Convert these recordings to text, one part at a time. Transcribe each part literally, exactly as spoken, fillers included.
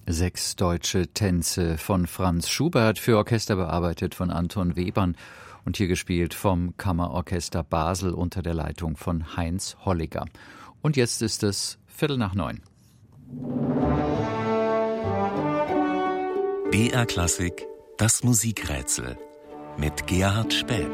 Sechs deutsche Tänze von Franz Schubert, für Orchester bearbeitet von Anton Webern und hier gespielt vom Kammerorchester Basel unter der Leitung von Heinz Holliger. Und jetzt ist es Viertel nach neun. B R Klassik, das Musikrätsel mit Gerhard Späth.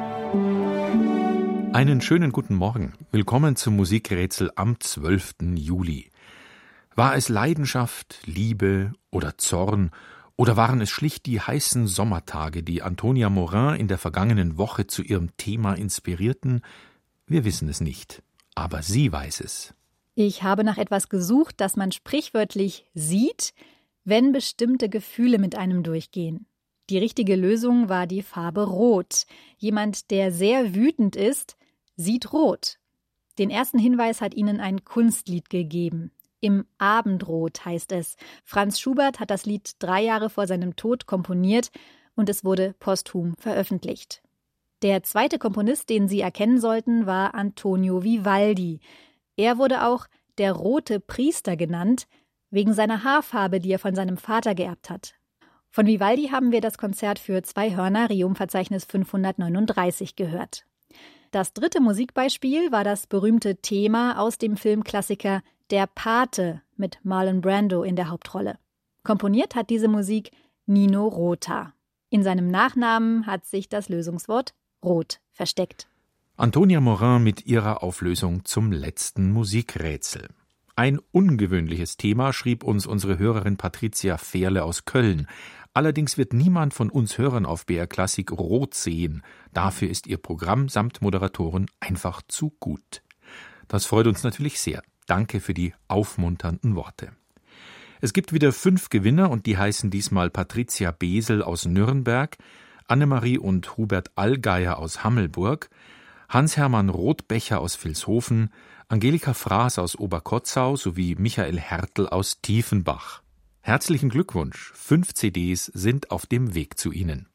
Einen schönen guten Morgen. Willkommen zum Musikrätsel am zwölften Juli. War es Leidenschaft, Liebe oder Zorn, oder waren es schlicht die heißen Sommertage, die Antonia Morin in der vergangenen Woche zu ihrem Thema inspirierten? Wir wissen es nicht, aber sie weiß es. Ich habe nach etwas gesucht, das man sprichwörtlich sieht, wenn bestimmte Gefühle mit einem durchgehen. Die richtige Lösung war die Farbe Rot. Jemand, der sehr wütend ist, sieht rot. Den ersten Hinweis hat Ihnen ein Kunstlied gegeben. Im Abendrot heißt es. Franz Schubert hat das Lied drei Jahre vor seinem Tod komponiert und es wurde posthum veröffentlicht. Der zweite Komponist, den Sie erkennen sollten, war Antonio Vivaldi. Er wurde auch der rote Priester genannt, wegen seiner Haarfarbe, die er von seinem Vater geerbt hat. Von Vivaldi haben wir das Konzert für zwei Hörner, Rerum-Verzeichnis fünfhundertneununddreißig, gehört. Das dritte Musikbeispiel war das berühmte Thema aus dem Filmklassiker Der Pate mit Marlon Brando in der Hauptrolle. Komponiert hat diese Musik Nino Rota. In seinem Nachnamen hat sich das Lösungswort Rot versteckt. Antonia Morin mit ihrer Auflösung zum letzten Musikrätsel. Ein ungewöhnliches Thema schrieb uns unsere Hörerin Patricia Fehrle aus Köln. Allerdings wird niemand von uns Hörern auf B R Klassik rot sehen. Dafür ist ihr Programm samt Moderatoren einfach zu gut. Das freut uns natürlich sehr. Danke für die aufmunternden Worte. Es gibt wieder fünf Gewinner und die heißen diesmal Patricia Besel aus Nürnberg, Annemarie und Hubert Allgeier aus Hammelburg, Hans-Hermann Rothbecher aus Vilshofen, Angelika Fraß aus Oberkotzau sowie Michael Hertel aus Tiefenbach. Herzlichen Glückwunsch, fünf C Ds sind auf dem Weg zu Ihnen.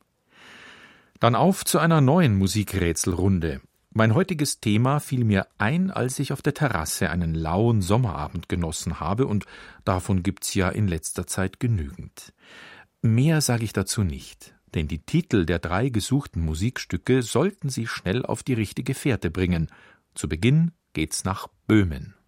Dann auf zu einer neuen Musikrätselrunde. Mein heutiges Thema fiel mir ein, als ich auf der Terrasse einen lauen Sommerabend genossen habe, und davon gibt's ja in letzter Zeit genügend. Mehr sage ich dazu nicht, denn die Titel der drei gesuchten Musikstücke sollten Sie schnell auf die richtige Fährte bringen. Zu Beginn geht's nach Böhmen.